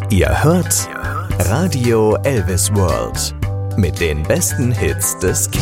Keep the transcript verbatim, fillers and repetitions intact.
Ihr hört Radio Elvis World mit den besten Hits des